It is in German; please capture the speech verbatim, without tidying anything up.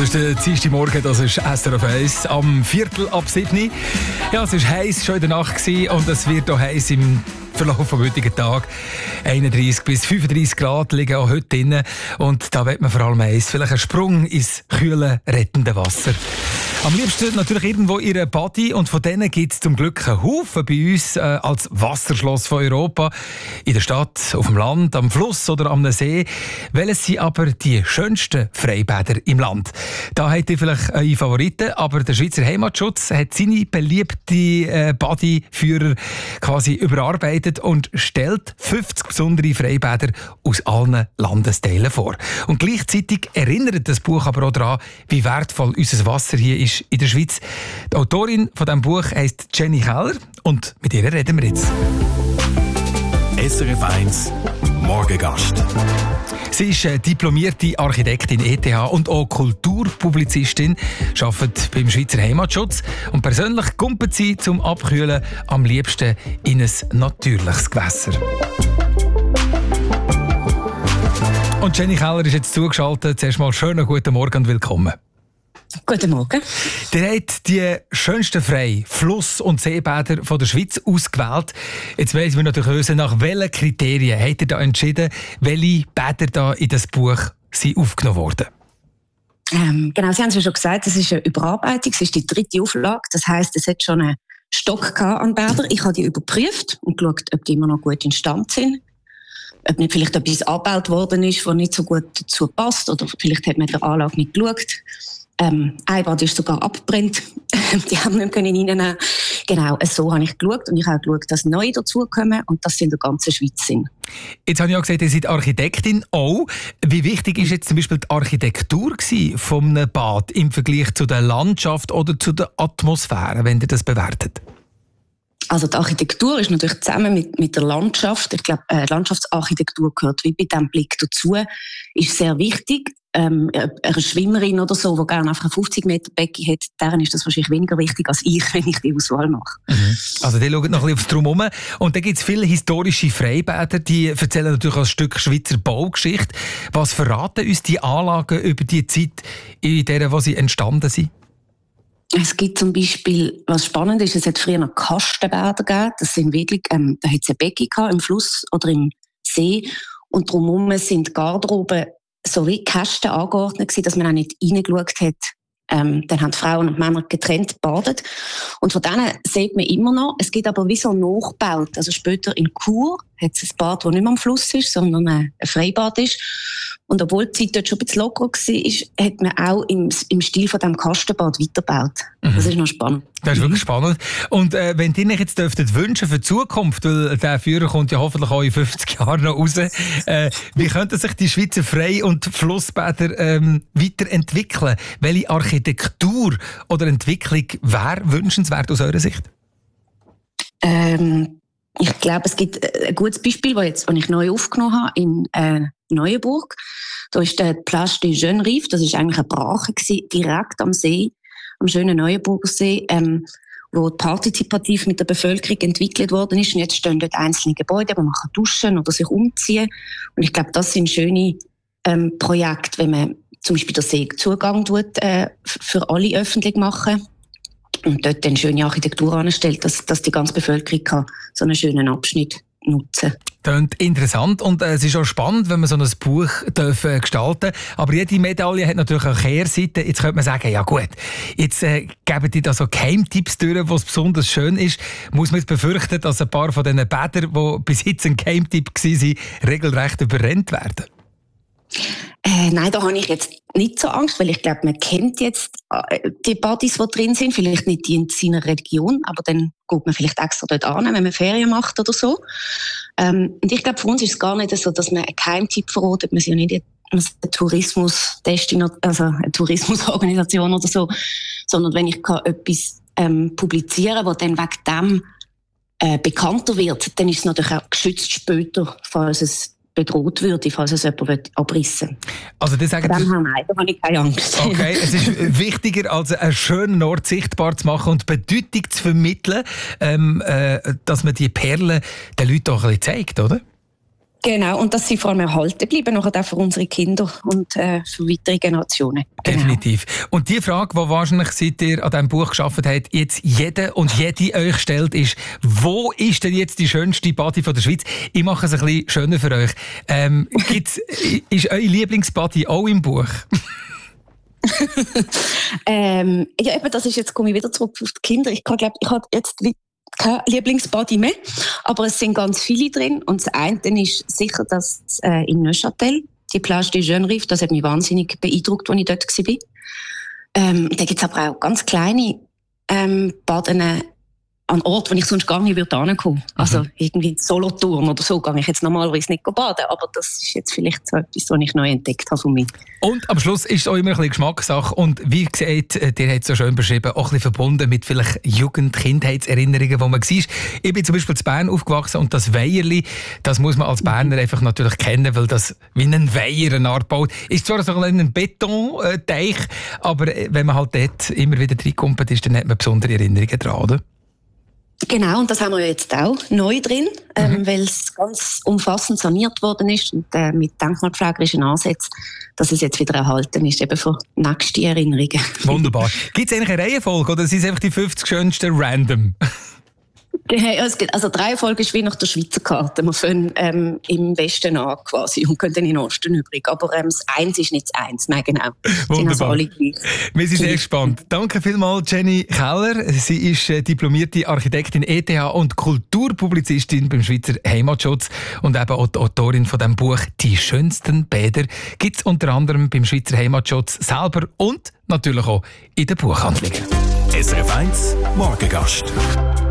ist der Dienstagmorgen, das ist S R F eins am Viertel ab sieben. Ja, es war heiß schon in der Nacht gewesen, und es wird auch heiß im Verlauf vom heutigen Tag. einunddreissig bis fünfunddreissig Grad liegen auch heute drin. Und da will man vor allem eins, vielleicht einen Sprung ins kühle, rettende Wasser. Am liebsten natürlich irgendwo in einer Body, und von denen gibt es zum Glück einen Haufen bei uns äh, als Wasserschloss von Europa. In der Stadt, auf dem Land, am Fluss oder am See. Welches sind aber die schönsten Freibäder im Land? Da habt ihr vielleicht eure Favoriten, aber der Schweizer Heimatschutz hat seine beliebte äh, Bodyführer quasi überarbeitet und stellt fünfzig besondere Freibäder aus allen Landesteilen vor. Und gleichzeitig erinnert das Buch aber auch daran, wie wertvoll unser Wasser hier ist in der Schweiz. Die Autorin von diesem Buch heisst Jenny Keller, und mit ihr reden wir jetzt. S R F eins Morgengast. Sie ist äh, diplomierte Architektin E T H und auch Kulturpublizistin, arbeitet beim Schweizer Heimatschutz, und persönlich kumpelt sie zum Abkühlen am liebsten in ein natürliches Gewässer. Und Jenny Keller ist jetzt zugeschaltet. Zuerst mal schönen guten Morgen und willkommen. Guten Morgen. Ihr habt die schönsten Frei-, Fluss- und Seebäder von der Schweiz ausgewählt. Jetzt weiss wir natürlich wissen, nach welchen Kriterien habt ihr da entschieden, welche Bäder da in das Buch sind aufgenommen wurden? Ähm, genau, Sie haben es ja schon gesagt, es ist eine Überarbeitung, es ist die dritte Auflage. Das heisst, es hat schon einen Stock an Bädern. Ich habe die überprüft und geschaut, ob die immer noch gut in Stand sind. Ob nicht vielleicht etwas angebaut worden ist, was nicht so gut dazu passt, oder vielleicht hat man der Anlage nicht geschaut. Ähm, ein Bad ist sogar abgebrannt. Die haben nicht reinnehmen. Genau, so habe ich geschaut. Und ich habe auch geschaut, dass neue dazukommen und dass sie in der ganzen Schweiz sind. Jetzt habe ich auch gesagt, ihr seid Architektin auch. Wie wichtig ist jetzt zum Beispiel die Architektur von einem Bad im Vergleich zu der Landschaft oder zu der Atmosphäre, wenn ihr das bewertet? Also die Architektur ist natürlich zusammen mit, mit der Landschaft. Ich glaube, äh, Landschaftsarchitektur gehört wie bei diesem Blick dazu, ist sehr wichtig. Ähm, eine Schwimmerin oder so, die gerne einfach ein fünfzig Meter Becken hat, deren ist das wahrscheinlich weniger wichtig als ich, wenn ich die Auswahl mache. Mhm. Also die schauen noch ein bisschen aufs Drumherum. Und dann gibt es viele historische Freibäder, die erzählen natürlich ein Stück Schweizer Baugeschichte. Was verraten uns die Anlagen über die Zeit, in der wo sie entstanden sind? Es gibt zum Beispiel, was spannend ist, es hat früher noch Kastenbäder gegeben. Das sind wirklich, ähm, da hat es ein Becken gehabt, im Fluss oder im See. Und drumherum sind Garderoben so wie Kästen angeordnet gewesen, dass man auch nicht reingeschaut hat. Ähm, dann haben die Frauen und Männer getrennt gebadet. Und von denen sieht man immer noch. Es gibt aber wie so nachgebaut. Also später in Chur hat es ein Bad, das nicht mehr am Fluss ist, sondern ein Freibad ist. Und obwohl die Zeit dort schon ein bisschen locker war, hat man auch im, im Stil von diesem Kastenbad weitergebaut. Mhm. Das ist noch spannend. Das ist wirklich spannend. Und äh, wenn ihr euch jetzt dürftet wünschen für die Zukunft, weil der Führer kommt ja hoffentlich auch in fünfzig Jahren noch raus, äh, wie könnten sich die Schweizer Frei- und Flussbäder ähm, weiterentwickeln? Welche Architektur oder Entwicklung wäre wünschenswert aus eurer Sicht? Ähm, ich glaube, es gibt ein gutes Beispiel, das jetzt, das ich neu aufgenommen habe, in äh, Neuenburg. Da ist der Plage des Jeunes Rives, das ist eigentlich eine Brache gewesen, direkt am See, am schönen Neuenburger See, ähm, wo partizipativ mit der Bevölkerung entwickelt worden ist. Und jetzt stehen dort einzelne Gebäude, wo man kann duschen oder sich umziehen. Und ich glaube, das sind schöne ähm, Projekte, wenn man zum Beispiel den Seezugang tut, äh, für alle öffentlich machen und dort eine schöne Architektur anstellt, dass, dass die ganze Bevölkerung kann so einen schönen Abschnitt nutzen. Klingt interessant, und äh, es ist auch spannend, wenn man so ein Buch darf, äh, gestalten darf. Aber jede Medaille hat natürlich auch Kehrseite. Jetzt könnte man sagen, ja gut, jetzt äh, geben die da so Geheimtipps durch, was besonders schön ist. Muss man jetzt befürchten, dass ein paar von diesen Bädern, die bis jetzt ein Geheimtipp waren, regelrecht überrennt werden? Äh, nein, da habe ich jetzt nicht so Angst, weil ich glaube, man kennt jetzt äh, die Badis, die drin sind, vielleicht nicht die in seiner Region, aber dann geht man vielleicht extra dort an, wenn man Ferien macht oder so. Ähm, und ich glaube, für uns ist es gar nicht so, dass man einen Geheimtipp verratet, man ist ja nicht eine Tourismusdestination, also eine Tourismusorganisation oder so, sondern wenn ich kann etwas ähm, publizieren, was dann wegen dem äh, bekannter wird, dann ist es natürlich auch geschützt später, falls es bedroht würde, falls es jemand abrissen will. Also das sagen Sie... Nein, da habe ich keine Angst. Okay, es ist wichtiger, als einen schönen Ort sichtbar zu machen und Bedeutung zu vermitteln, ähm, äh, dass man die Perlen den Leuten auch ein bisschen zeigt, oder? Genau, und dass sie vor allem erhalten bleiben, auch für unsere Kinder und äh, für weitere Generationen. Genau. Definitiv. Und die Frage, die wahrscheinlich, seit ihr an diesem Buch gearbeitet habt, jetzt jeder und jede euch stellt, ist, wo ist denn jetzt die schönste Party von der Schweiz? Ich mache es ein bisschen schöner für euch. Ähm, gibt's, ist eure Lieblingsparty auch im Buch? ähm, ja, eben, das ist jetzt, komme ich wieder zurück auf die Kinder. Ich glaube, ich habe jetzt kein Lieblingsbody mehr, aber es sind ganz viele drin. Und das eine ist sicher das äh, in Neuchâtel, die Plage des Jeunes Rives, das hat mich wahnsinnig beeindruckt, als ich dort war. Ähm, da gibt es aber auch ganz kleine ähm, Baden an Orten, wo ich sonst gar nicht hinkommen würde. Also mhm. irgendwie Solothurn oder so gehe ich jetzt normalerweise nicht baden, aber das ist jetzt vielleicht so etwas, was ich neu entdeckt habe von mir. Und am Schluss ist es auch immer ein bisschen Geschmackssache und wie gesagt, dir hat es so schön beschrieben, auch ein bisschen verbunden mit vielleicht Jugend-, Kindheitserinnerungen, die man war. Ich bin zum Beispiel in Bern aufgewachsen und das Weierli, das muss man als Berner einfach natürlich kennen, weil das wie ein Weiher eine Art baut. Ist zwar so ein Betonteich, aber wenn man halt dort immer wieder reinkommt, ist, dann hat man besondere Erinnerungen dran, oder? Genau, und das haben wir jetzt auch neu drin, ähm, mhm. weil es ganz umfassend saniert worden ist und äh, mit denkmalpflegerischen Ansätzen, dass es jetzt wieder erhalten ist, eben für nächste Erinnerungen. Wunderbar. Gibt es eigentlich eine Reihenfolge oder sind es einfach die fünfzig schönsten random? Also die Reihenfolge ist wie nach der Schweizer Karte. Wir fangen ähm, im Westen an quasi und gehen dann in den Osten übrig. Aber ähm, das Eins ist nicht das Eins. Nein, genau. Wunderbar. Also wir sind sehr gespannt. Danke vielmals, Jenny Keller. Sie ist äh, diplomierte Architektin E T H und Kulturpublizistin beim Schweizer Heimatschutz und eben auch die Autorin von dem Buch «Die schönsten Bäder» gibt es unter anderem beim Schweizer Heimatschutz selber und natürlich auch in den Buchhandlungen. S R F eins Morgengast.